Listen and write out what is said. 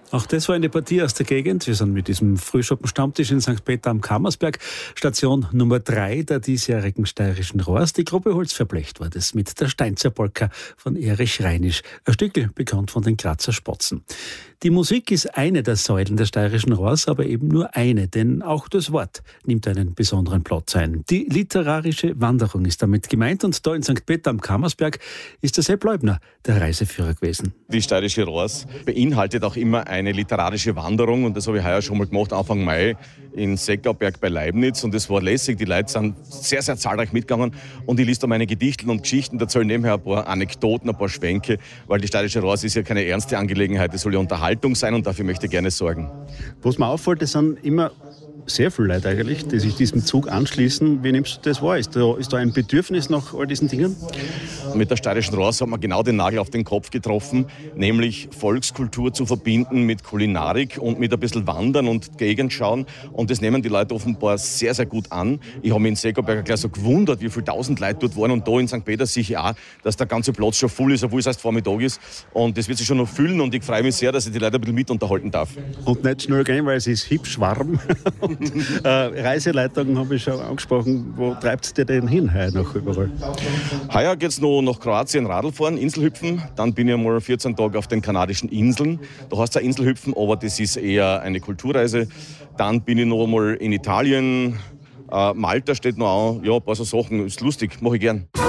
Auch das war eine Partie aus der Gegend. Wir sind mit diesem Frühschoppen-Stammtisch in St. Peter am Kammersberg. Station Nummer 3 der diesjährigen Steirischen Rohrs. Die Gruppe Holzverblecht war das mit der Steinzer Polka von Erich Reinisch. Ein Stückel bekannt von den Grazer Spatzen. Die Musik ist eine der Säulen der Steirischen Rohrs, aber eben nur eine, denn auch das Wort nimmt einen besonderen Platz ein. Die literarische Wanderung ist damit gemeint und da in St. Peter am Kammersberg ist der Sepp Leubner der Reiseführer gewesen. Die Steirische Rohrs beinhaltet auch immer eine literarische Wanderung und das habe ich heuer schon mal gemacht, Anfang Mai in Seckauberg bei Leibniz und das war lässig. Die Leute sind sehr, sehr zahlreich mitgegangen und ich lese da meine Gedichte und Geschichten, erzähle nebenher ein paar Anekdoten, ein paar Schwänke, weil die Steirische Rohrs ist ja keine ernste Angelegenheit, das soll ja Unterhaltung sein und dafür möchte ich gerne sorgen. Was mir auffällt, das sind immer sehr viele Leute eigentlich, die sich diesem Zug anschließen. Wie nimmst du das wahr? Ist da ein Bedürfnis nach all diesen Dingen? Mit der Steirischen Rohrs hat man genau den Nagel auf den Kopf getroffen, nämlich Volkskultur zu verbinden mit Kulinarik und mit ein bisschen Wandern und Gegend schauen. Und das nehmen die Leute offenbar sehr, sehr gut an. Ich habe mich in Seckauberg gleich so gewundert, wie viele tausend Leute dort waren. Und da in St. Peter sehe ich auch, dass der ganze Platz schon voll ist, obwohl es erst Vormittag ist. Und das wird sich schon noch füllen und ich freue mich sehr, dass ich die Leute ein bisschen mit unterhalten darf. Und nicht schnell gehen, weil es ist hübsch warm. Reiseleitungen habe ich schon angesprochen. Wo treibt es dir denn hin heuer noch überall? Heuer geht es noch nach Kroatien Radl fahren, Inselhüpfen. Dann bin ich einmal 14 Tage auf den kanadischen Inseln. Da heißt es Inselhüpfen, aber das ist eher eine Kulturreise. Dann bin ich noch einmal in Italien. Malta steht noch an. Ja, ein paar so Sachen. Ist lustig, mache ich gern.